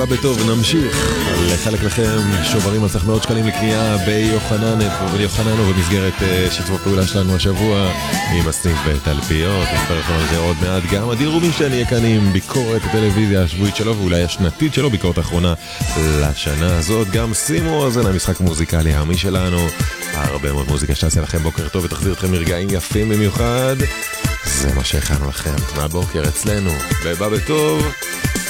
בטוב, נמשיך לחלק לכם שוברים על סך מאות שקלים לקריאה ביוחננוב במסגרת שיתוף הפעולה שלנו השבוע עם הסניף בתלפיות. נספר לכם על זה עוד מעט. גם עדיר רובינשטיין יהיה כאן עם ביקורת הטלוויזיה השבועית שלו ואולי השנתית שלו, ביקורת האחרונה לשנה הזאת. גם שימו אוזן המשחק מוזיקלי העמי שלנו, הרבה מאוד מוזיקה שתעשה לכם בוקר טוב ותחזיר אתכם לרגעים יפים במיוחד. זה מה שהכנו לכם מהבוקר אצלנו בבא בטוב.